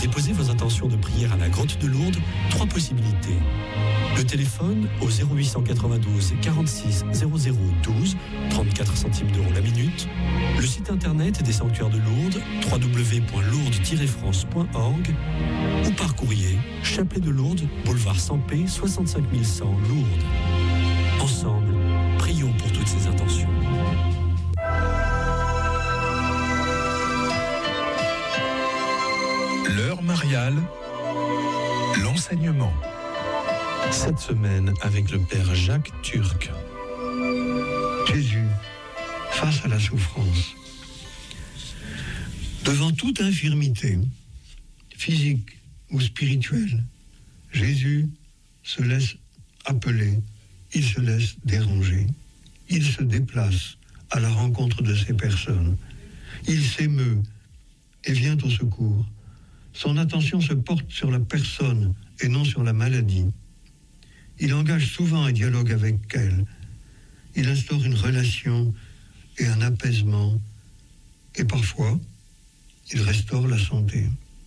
déposez vos intentions de prière à la Grotte de Lourdes, 3 possibilités. Le téléphone au 0892 46 00 12, 34 centimes d'euros la minute. Le site internet des sanctuaires de Lourdes, www.lourdes-france.org, ou par courrier, Chapelet de Lourdes, boulevard Sampé, 65 100 Lourdes. Ensemble, prions pour toutes ces intentions. L'heure mariale, l'enseignement. Cette semaine, avec le Père Jacques Turc. Jésus, face à la souffrance. Devant toute infirmité, physique ou spirituelle, Jésus se laisse appeler, il se laisse déranger. Il se déplace à la rencontre de ces personnes. Il s'émeut et vient au secours. Son attention se porte sur la personne et non sur la maladie. Il engage souvent un dialogue avec elle. Il instaure une relation et un apaisement. Et parfois, il restaure la santé.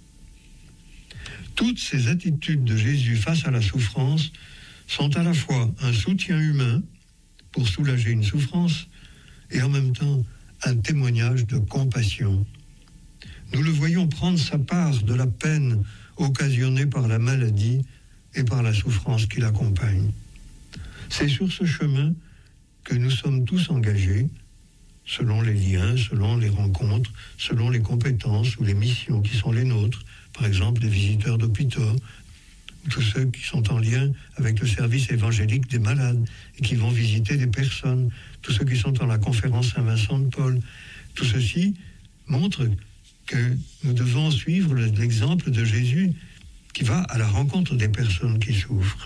Toutes ces attitudes de Jésus face à la souffrance sont à la fois un soutien humain pour soulager une souffrance et en même temps un témoignage de compassion. Nous le voyons prendre sa part de la peine occasionnée par la maladie et par la souffrance qui l'accompagne. C'est sur ce chemin que nous sommes tous engagés, selon les liens, selon les rencontres, selon les compétences ou les missions qui sont les nôtres, par exemple les visiteurs d'hôpitaux, tous ceux qui sont en lien avec le service évangélique des malades et qui vont visiter des personnes, tous ceux qui sont dans la conférence Saint-Vincent de Paul. Tout ceci montre que nous devons suivre l'exemple de Jésus qui va à la rencontre des personnes qui souffrent.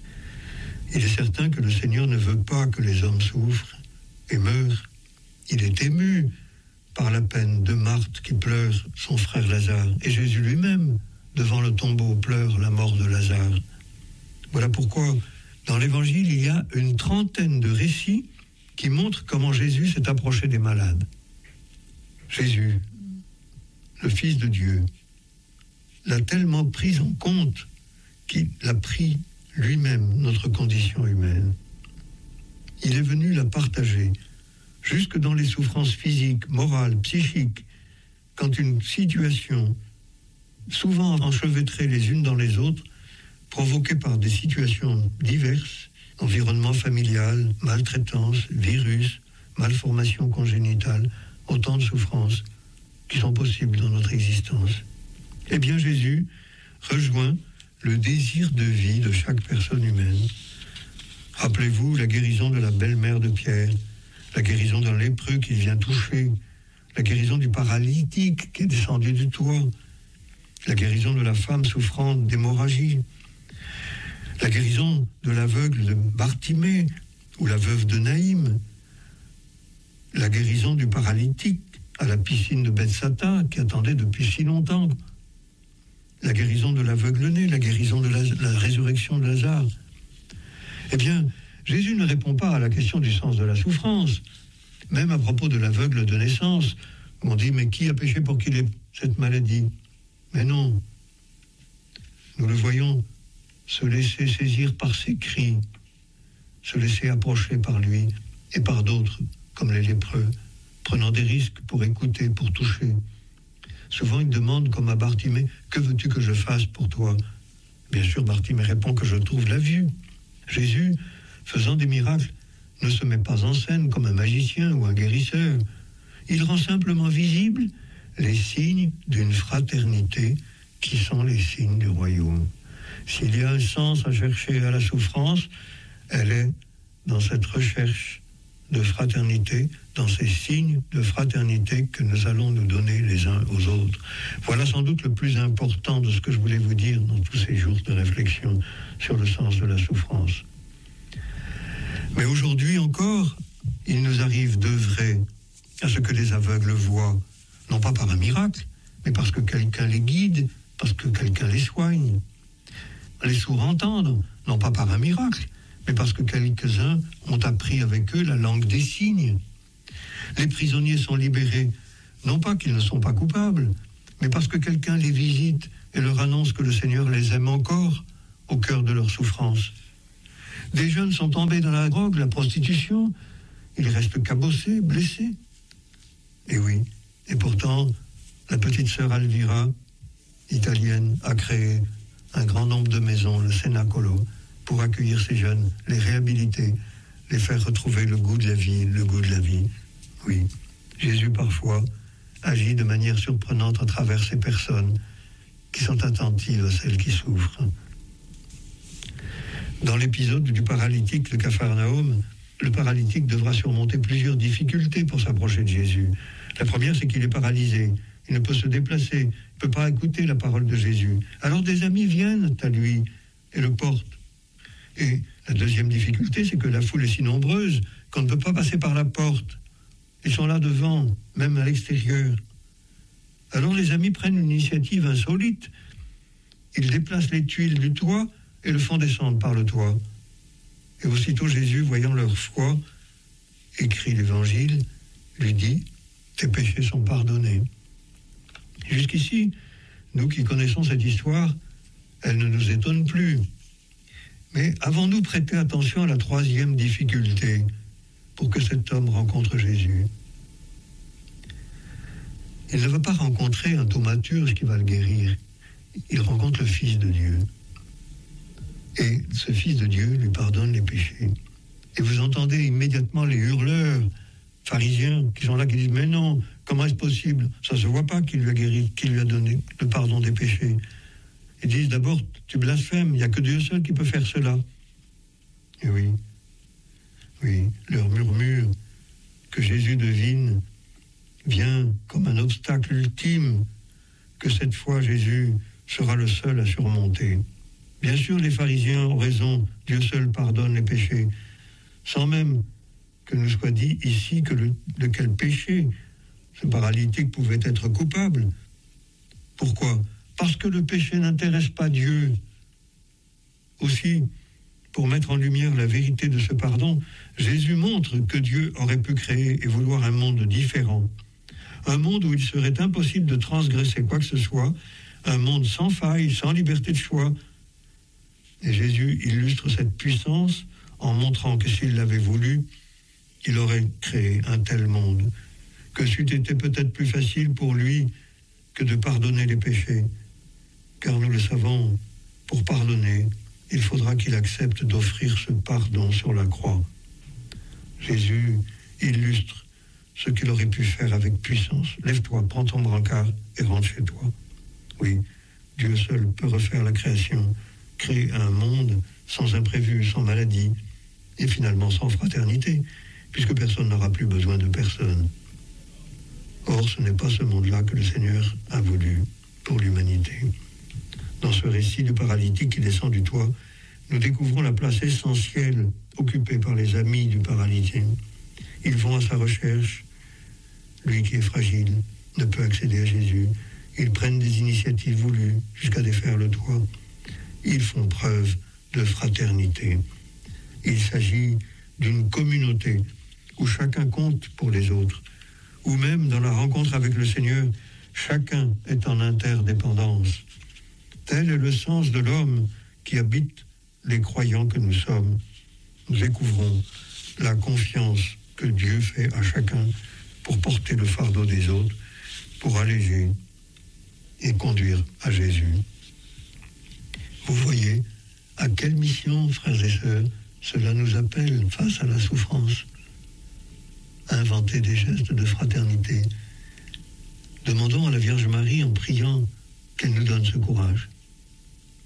Il est certain que le Seigneur ne veut pas que les hommes souffrent et meurent. Il est ému par la peine de Marthe qui pleure son frère Lazare. Et Jésus lui-même, devant le tombeau, pleure la mort de Lazare. Voilà pourquoi, dans l'Évangile, il y a une trentaine de récits qui montrent comment Jésus s'est approché des malades. Jésus, le Fils de Dieu, l'a tellement pris en compte qu'il a pris lui-même notre condition humaine. Il est venu la partager, jusque dans les souffrances physiques, morales, psychiques, quand une situation, souvent enchevêtrée les unes dans les autres, provoquée par des situations diverses, environnement familial, maltraitance, virus, malformation congénitale, autant de souffrances qui sont possibles dans notre existence. Eh bien, Jésus rejoint le désir de vie de chaque personne humaine. Rappelez-vous la guérison de la belle-mère de Pierre, la guérison d'un lépreux qu'il vient toucher, la guérison du paralytique qui est descendu du toit, la guérison de la femme souffrante d'hémorragie, la guérison de l'aveugle de Bartimée ou la veuve de Naïm, la guérison du paralytique à la piscine de Bethsatha qui attendait depuis si longtemps, la guérison de l'aveugle-né, la guérison de la résurrection de Lazare. Eh bien, Jésus ne répond pas à la question du sens de la souffrance, même à propos de l'aveugle de naissance, où on dit, mais qui a péché pour qu'il ait cette maladie? Mais non, nous le voyons se laisser saisir par ses cris, se laisser approcher par lui et par d'autres, comme les lépreux, prenant des risques pour écouter, pour toucher. Souvent, il demande, comme à Bartimée, « Que veux-tu que je fasse pour toi ?» Bien sûr, Bartimée répond que je trouve la vue. Jésus, faisant des miracles, ne se met pas en scène comme un magicien ou un guérisseur. Il rend simplement visibles les signes d'une fraternité qui sont les signes du royaume. S'il y a un sens à chercher à la souffrance, elle est dans cette recherche de fraternité, dans ces signes de fraternité que nous allons nous donner les uns aux autres. Voilà sans doute le plus important de ce que je voulais vous dire dans tous ces jours de réflexion sur le sens de la souffrance. Mais aujourd'hui encore, il nous arrive d'œuvrer à ce que les aveugles voient, non pas par un miracle, mais parce que quelqu'un les guide, parce que quelqu'un les soigne. Les sourds entendent, non pas par un miracle, mais parce que quelques-uns ont appris avec eux la langue des signes. Les prisonniers sont libérés, non pas qu'ils ne sont pas coupables, mais parce que quelqu'un les visite et leur annoncent que le Seigneur les aime encore au cœur de leur souffrance. Des jeunes sont tombés dans la drogue, la prostitution, ils restent cabossés, blessés. Et oui, et pourtant, la petite sœur Alvira, italienne, a créé un grand nombre de maisons, le Cenacolo, pour accueillir ces jeunes, les réhabiliter, les faire retrouver le goût de la vie, le goût de la vie. Oui, Jésus parfois agit de manière surprenante à travers ces personnes qui sont attentives à celles qui souffrent. Dans l'épisode du paralytique de Capharnaüm, le paralytique devra surmonter plusieurs difficultés pour s'approcher de Jésus. La première, c'est qu'il est paralysé. Il ne peut se déplacer, il ne peut pas écouter la parole de Jésus. Alors des amis viennent à lui et le portent. Et la deuxième difficulté, c'est que la foule est si nombreuse qu'on ne peut pas passer par la porte. Ils sont là devant, même à l'extérieur. Alors les amis prennent une initiative insolite. Ils déplacent les tuiles du toit et le font descendre par le toit. Et aussitôt Jésus, voyant leur foi, écrit l'Évangile, lui dit « Tes péchés sont pardonnés ». Jusqu'ici, nous qui connaissons cette histoire, elle ne nous étonne plus. Mais avons-nous prêté attention à la troisième difficulté pour que cet homme rencontre Jésus? Il ne va pas rencontrer un thaumaturge qui va le guérir. Il rencontre le Fils de Dieu. Et ce Fils de Dieu lui pardonne les péchés. Et vous entendez immédiatement les hurleurs pharisiens qui sont là, qui disent « Mais non, comment est-ce possible? Ça ne se voit pas qu'il lui a guéri, qu'il lui a donné le pardon des péchés. » Ils disent d'abord « Tu blasphèmes, il n'y a que Dieu seul qui peut faire cela. » Et oui, leur murmure que Jésus devine vient comme un obstacle ultime que cette fois Jésus sera le seul à surmonter. Bien sûr, les pharisiens ont raison, Dieu seul pardonne les péchés, sans même que nous soit dit ici de quel péché ce paralytique pouvait être coupable. Pourquoi? Parce que le péché n'intéresse pas Dieu. Aussi, pour mettre en lumière la vérité de ce pardon, Jésus montre que Dieu aurait pu créer et vouloir un monde différent. Un monde où il serait impossible de transgresser quoi que ce soit, un monde sans faille, sans liberté de choix. Et Jésus illustre cette puissance en montrant que s'il l'avait voulu, il aurait créé un tel monde, que c'eût été peut-être plus facile pour lui que de pardonner les péchés. Car nous le savons, pour pardonner, il faudra qu'il accepte d'offrir ce pardon sur la croix. Jésus illustre ce qu'il aurait pu faire avec puissance. Lève-toi, prends ton brancard et rentre chez toi. Oui, Dieu seul peut refaire la création, créer un monde sans imprévu, sans maladie, et finalement sans fraternité, puisque personne n'aura plus besoin de personne. Or, ce n'est pas ce monde-là que le Seigneur a voulu pour l'humanité. Dans ce récit du paralytique qui descend du toit, nous découvrons la place essentielle occupée par les amis du paralytique. Ils vont à sa recherche. Lui qui est fragile ne peut accéder à Jésus. Ils prennent des initiatives voulues jusqu'à défaire le toit. Ils font preuve de fraternité. Il s'agit d'une communauté où chacun compte pour les autres, où même dans la rencontre avec le Seigneur, chacun est en interdépendance. Tel est le sens de l'homme qui habite les croyants que nous sommes. Nous découvrons la confiance que Dieu fait à chacun pour porter le fardeau des autres, pour alléger et conduire à Jésus. Vous voyez à quelle mission, frères et sœurs, cela nous appelle face à la souffrance. Inventer des gestes de fraternité. Demandons à la Vierge Marie en priant qu'elle nous donne ce courage.